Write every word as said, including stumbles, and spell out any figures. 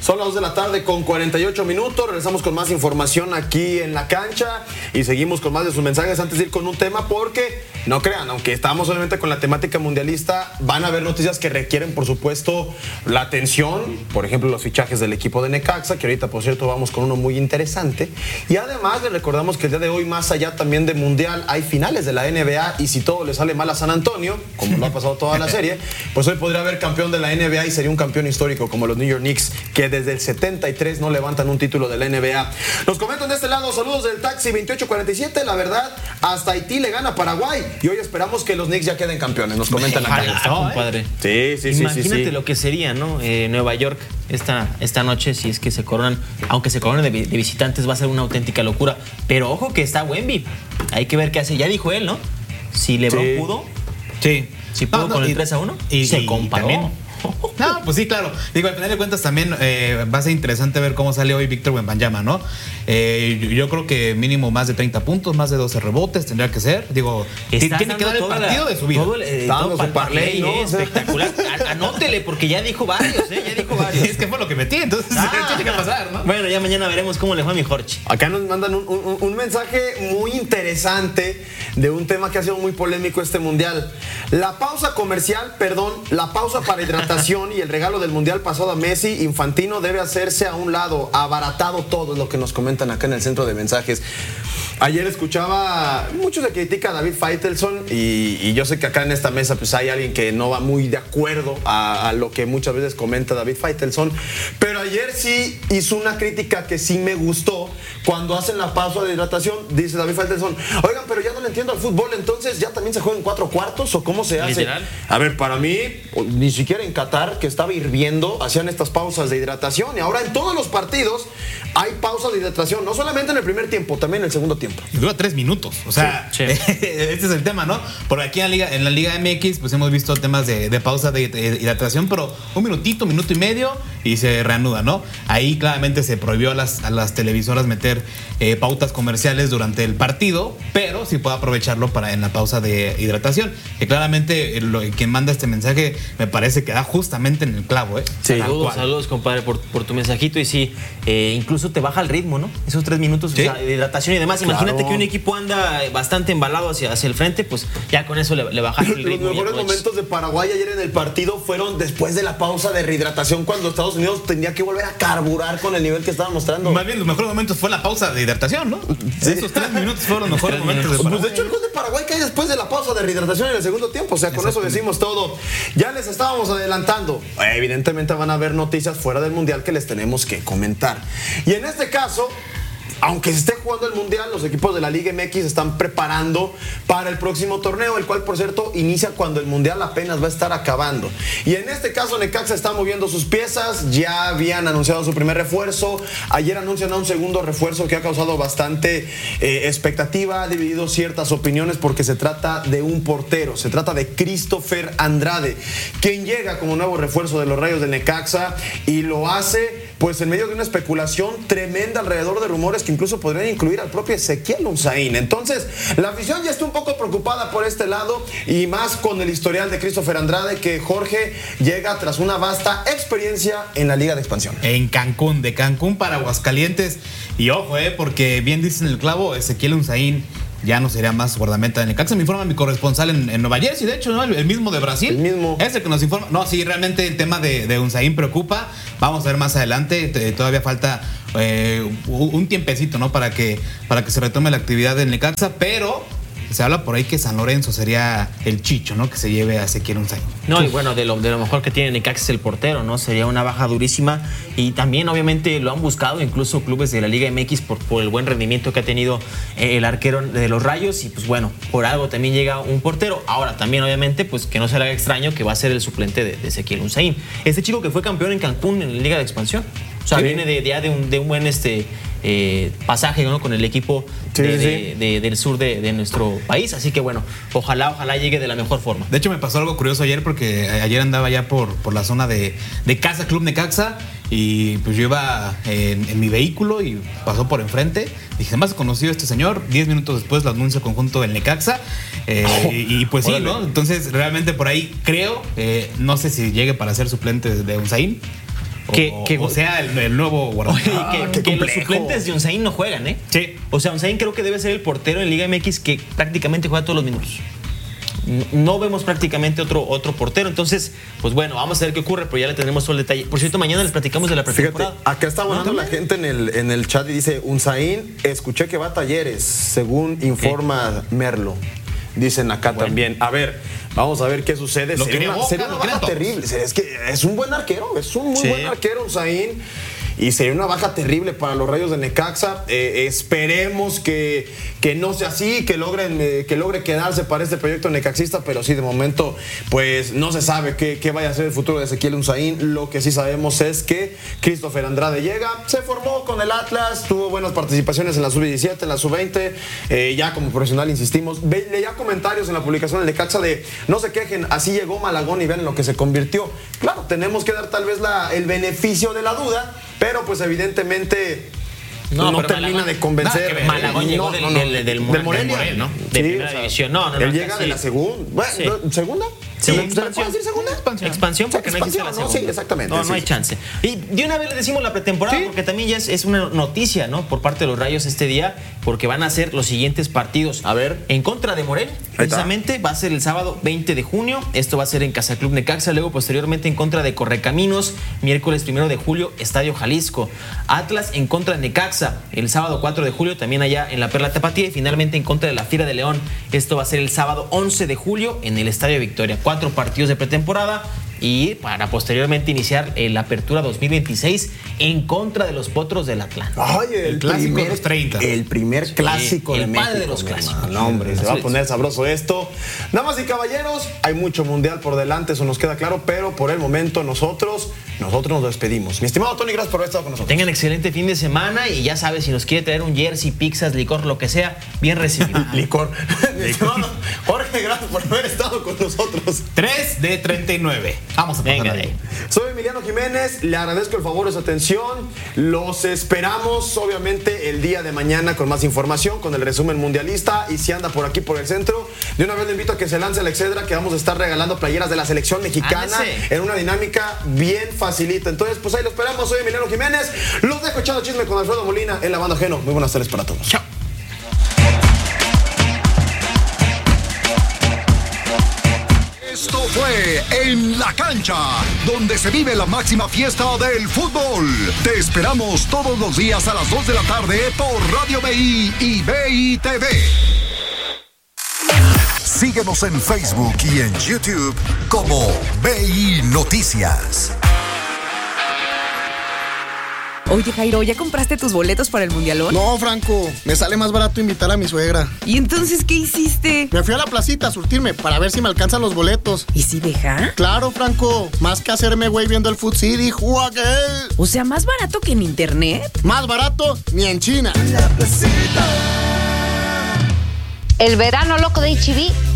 Son las dos de la tarde con cuarenta y ocho minutos. Regresamos con más información aquí en la cancha y seguimos con más de sus mensajes antes de ir con un tema porque, no crean, aunque estamos solamente con la temática mundialista, van a haber noticias que requieren, por supuesto, la atención. Por ejemplo, los fichajes del equipo de Necaxa, que ahorita, por cierto, vamos con uno muy interesante. Y además, les recordamos que el día de hoy, más allá también de mundial, hay finales de la N B A y si todo le sale mal a San Antonio, como lo ha pasado toda la serie, pues hoy podría haber campeón de la N B A y sería un campeón histórico como los New York Knicks, que desde el setenta y tres no levantan un título de la N B A. Nos comentan de este lado, saludos del Taxi veintiocho cuarenta y siete, la verdad, hasta Haití le gana a Paraguay y hoy esperamos que los Knicks ya queden campeones, nos comentan acá. Ojalá, compadre. Sí, sí, sí. Imagínate sí, sí. lo que sería, ¿no? Eh, Nueva York esta, esta noche, si es que se coronan, aunque se coronen de, de visitantes, va a ser una auténtica locura. Pero ojo que está Wemby, hay que ver qué hace. Ya dijo él, ¿no? Si LeBron Sí. pudo, Sí. si pudo No, no, con el y- tres a uno, y- se y comparó. también- No, pues sí, claro. Digo, al final de cuentas también eh, va a ser interesante ver cómo sale hoy Víctor Wembanyama, ¿no? Eh, yo, yo creo que mínimo más de treinta puntos, más de doce rebotes tendría que ser. Digo, Estás tiene que dar dando el toda partido la- de su vida. Todo el, eh, Está todo dando su pa- parlay, parlay, ¿no? eh, espectacular. A- Anótele, porque ya dijo varios, ¿eh? Ya dijo varios. Es que fue lo que metí, entonces Ah. tiene que pasar, ¿no? Bueno, ya mañana veremos cómo le fue a mi Jorge. Acá nos mandan un, un- un mensaje muy interesante de un tema que ha sido muy polémico este mundial. La pausa comercial, perdón, la pausa para hidratación y el regalo del mundial pasado a Messi, Infantino debe hacerse a un lado, abaratado todo, es lo que nos comentan acá en el centro de mensajes. Ayer escuchaba, muchos le critican a David Faitelson y, y yo sé que acá en esta mesa pues hay alguien que no va muy de acuerdo a, a lo que muchas veces comenta David Faitelson, pero ayer sí hizo una crítica que sí me gustó cuando hacen la pausa de hidratación. Dice David Faitelson, oigan, pero ya no le entiendo al fútbol, entonces ya también se juega en cuatro cuartos o cómo se hace. Literal. A ver, para mí, ni siquiera en Qatar, que estaba hirviendo, hacían estas pausas de hidratación y ahora en todos los partidos hay pausas de hidratación, no solamente en el primer tiempo, también en el segundo tiempo. Y dura tres minutos. O sea, Sí, sí. este es el tema, ¿no? Por aquí en la Liga, en la Liga M X, pues hemos visto temas de, de pausa de, de hidratación, pero un minutito, minuto y medio y se reanuda, ¿no? Ahí claramente se prohibió a las, a las televisoras meter eh, pautas comerciales durante el partido, pero sí puede aprovecharlo para en la pausa de hidratación. Que claramente eh, lo, quien manda este mensaje me parece que da justamente en el clavo, ¿eh? Sí. Tal Saludos, cual. saludos, compadre, por, por tu mensajito. Y sí, eh, incluso te baja el ritmo, ¿no? Esos tres minutos Sí. o sea, de hidratación y demás. Claro. Imagínate que un equipo anda bastante embalado hacia, hacia el frente, pues ya con eso le, le bajas el Los ritmo. y mejores aprovechas. momentos de Paraguay ayer en el partido fueron después de la pausa de rehidratación, cuando Estados Unidos tenía que volver a carburar con el nivel que estaba mostrando. Más bien, los mejores momentos fue la pausa de hidratación, ¿no? Sí. Esos tres minutos fueron los mejores Tres momentos de Pues Paraguay. de hecho el gol de Paraguay cae después de la pausa de rehidratación en el segundo tiempo, o sea, con eso decimos todo. Ya les estábamos adelantando. Evidentemente van a haber noticias fuera del mundial que les tenemos que comentar. Y en este caso, aunque se esté jugando el mundial, los equipos de la Liga M X se están preparando para el próximo torneo, el cual, por cierto, inicia cuando el mundial apenas va a estar acabando. Y en este caso, Necaxa está moviendo sus piezas, ya habían anunciado su primer refuerzo, ayer anuncian a un segundo refuerzo que ha causado bastante eh, expectativa, ha dividido ciertas opiniones porque se trata de un portero, se trata de Christopher Andrade, quien llega como nuevo refuerzo de los Rayos del Necaxa y lo hace pues en medio de una especulación tremenda alrededor de rumores que incluso podrían incluir al propio Ezequiel Unzaín. Entonces, la afición ya está un poco preocupada por este lado y más con el historial de Christopher Andrade, que Jorge llega tras una vasta experiencia en la Liga de Expansión. En Cancún, de Cancún para Aguascalientes. Y ojo, eh, porque bien dicen el clavo, Ezequiel Unzaín ya no sería más guardameta de Necaxa. Me informa mi corresponsal en, en Nueva Jersey, de hecho, ¿no? El, el mismo de Brasil. El mismo. Es el que nos informa. No, sí, realmente el tema de, de Unzaín preocupa. Vamos a ver más adelante. T- Todavía falta eh, un tiempecito, ¿no? Para que, para que se retome la actividad del Necaxa, pero se habla por ahí que San Lorenzo sería el chicho, ¿no? Que se lleve a Ezequiel Unzaín. No, y bueno, de lo, de lo mejor que tiene Necaxa es el portero, ¿no? Sería una baja durísima. Y también, obviamente, lo han buscado incluso clubes de la Liga M X por, por el buen rendimiento que ha tenido eh, el arquero de los Rayos. Y pues bueno, por algo también llega un portero. Ahora, también, obviamente, pues que no se le haga extraño que va a ser el suplente de, de Ezequiel Unzaín. Este chico que fue campeón en Cancún en la Liga de Expansión. O sea, Sí. viene de, de, de, un, de un buen este, eh, pasaje, ¿no? Con el equipo Sí, de, sí. de, de, del sur de, de nuestro país. Así que bueno, ojalá, ojalá llegue de la mejor forma. De hecho, me pasó algo curioso ayer porque ayer andaba ya por, por la zona de, de Casa Club Necaxa y pues yo iba en, en mi vehículo y pasó por enfrente. Dije, más conocido este señor. Diez minutos después lo anuncio conjunto del Necaxa. Eh, Oh, y, y pues sí, órale. ¿no? Entonces, realmente por ahí creo, eh, no sé si llegue para ser suplente de Unzaín. Que, o, que, o sea el, el nuevo guardameta. Oye, Ah, que, qué que los complejo. suplentes de Unzain no juegan, ¿eh? Sí. O sea, Unzain creo que debe ser el portero en Liga M X que prácticamente juega todos los minutos. No, no vemos prácticamente otro, otro portero. Entonces, pues bueno, vamos a ver qué ocurre, pero ya le tendremos todo el detalle. Por cierto, mañana les platicamos de la Fíjate, pretemporada. acá está hablando la gente en el, en el chat y dice, Unzain, escuché que va a Talleres, según informa Merlo. Dicen acá Bueno. también. A ver, vamos a ver qué sucede. Lo Sería quería una, Boca, sería lo una querían baja todos. terrible. Es que es un buen arquero, es un muy Sí. buen arquero Unzain. Y sería una baja terrible para los Rayos de Necaxa. Eh, esperemos que, que no sea así, que logren eh, que logre quedarse para este proyecto necaxista, pero sí, de momento, pues no se sabe qué, qué vaya a ser el futuro de Ezequiel Unzain. Lo que sí sabemos es que Christopher Andrade llega, se formó con el Atlas, tuvo buenas participaciones en la sub diecisiete, en la sub veinte, eh, ya como profesional insistimos. Ve, leía comentarios en la publicación del Necaxa de no se quejen, así llegó Malagón y ven en lo que se convirtió. Claro, tenemos que dar tal vez la, el beneficio de la duda, pero pues evidentemente no, pero termina Malagón- de convencer. Nada que ver. Malagón No, llegó no, del, no, del, del- del, Mor- del Morelia. del Morelia, ¿no? De Sí, primera o sea, división. No, no, no. Él acá llega de sí. la segunda. Bueno, Sí. ¿no? ¿Segunda? Sí, ¿Se le puede expansión. decir segunda? Expansión. Expansión porque no existe la Expansión, ¿no? segunda. Sí, exactamente, No, sí. no hay chance. Y de una vez le decimos la pretemporada Sí. porque también ya es, es una noticia, ¿no? Por parte de los Rayos este día, porque van a ser los siguientes partidos. A ver. En contra de Morelia, precisamente, va a ser el sábado veinte de junio. Esto va a ser en Casa Club Necaxa. Luego, posteriormente, en contra de Correcaminos, miércoles primero de julio, Estadio Jalisco. Atlas en contra de Necaxa, el sábado cuatro de julio, también allá en la Perla Tapatía. Y finalmente en contra de la Fiera de León. Esto va a ser el sábado once de julio en el Estadio Victoria. Cuatro partidos de pretemporada y para posteriormente iniciar eh, la apertura dos mil veintiséis en contra de los Potros del Atlántico. Ay, el, El clásico primer, de los treinta. El primer clásico el de padre México, de los mi clásicos. hermano. No, hombre, se Así va a es. poner sabroso esto. Damas y caballeros, hay mucho mundial por delante, eso nos queda claro, pero por el momento nosotros, nosotros nos despedimos. Mi estimado Tony, gracias por haber estado con nosotros. Tengan excelente fin de semana y ya sabes, si nos quiere traer un jersey, pizzas, licor, lo que sea, bien recibido. Licor. Mi estimado Jorge, gracias por haber estado con nosotros. tres de treinta y nueve. Vamos a Venga pasar de ahí. Soy Emiliano Jiménez, le agradezco el favor de su atención. Los esperamos, obviamente, el día de mañana con más información, con el resumen mundialista. Y si anda por aquí, por el centro, de una vez le invito a que se lance a la Excedra, que vamos a estar regalando playeras de la selección mexicana Ándese. en una dinámica bien facilita. Entonces, pues ahí lo esperamos. Soy Emiliano Jiménez. Los dejo echando chisme con Alfredo Molina en La Banda Ajeno. Muy buenas tardes para todos. Chao. Esto fue En la Cancha, donde se vive la máxima fiesta del fútbol. Te esperamos todos los días a las dos de la tarde por Radio B I y B I T V. Síguenos en Facebook y en YouTube como B I Noticias. Oye, Jairo, ¿ya compraste tus boletos para el Mundialón? No, Franco, me sale más barato invitar a mi suegra. ¿Y entonces qué hiciste? Me fui a la placita a surtirme para ver si me alcanzan los boletos. ¿Y si deja? Claro, Franco, más que hacerme güey viendo el Food City, juagué. O sea, ¿más barato que en internet? Más barato ni en China. El verano loco de H E B